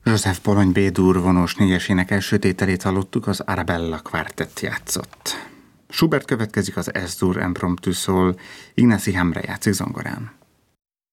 Joseph Polony B-dur vonós négyesének első tételét hallottuk, az Arabella Quartet játszott. Schubert következik, az S-dur impromptu szól, Ignacy Hamre játszik zongorán.